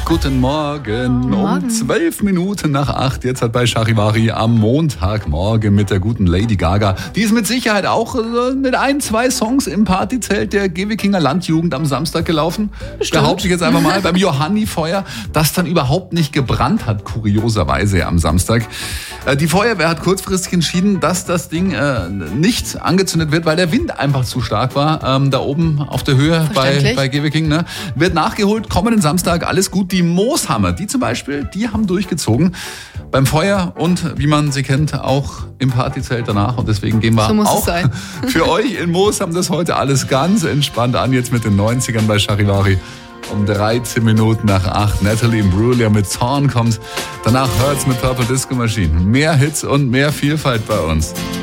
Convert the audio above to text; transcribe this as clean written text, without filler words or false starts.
Guten Morgen. Um 12 Minuten nach 8. Jetzt hat bei Charivari am Montagmorgen mit der guten Lady Gaga. Die ist mit Sicherheit auch mit 1-2 Songs im Partyzelt der Gewekinger Landjugend am Samstag gelaufen. Behaupte ich jetzt einfach mal beim Johannifeuer, das dann überhaupt nicht gebrannt hat, kurioserweise am Samstag. Die Feuerwehr hat kurzfristig entschieden, dass das Ding nicht angezündet wird, weil der Wind einfach zu stark war. Da oben auf der Höhe bei Geweking. Ne? Wird nachgeholt, kommenden Samstag, alles gut. Die Mooshammer, die zum Beispiel, die haben durchgezogen beim Feuer und wie man sie kennt, auch im Partyzelt danach. Und deswegen gehen wir auch für euch in Moos, haben das heute alles ganz entspannt an, jetzt mit den 90ern bei Charivari. Um 13 Minuten nach 8. Natalie Imbruglia mit Zorn kommt. Danach hört's mit Purple Disco Machine. Mehr Hits und mehr Vielfalt bei uns.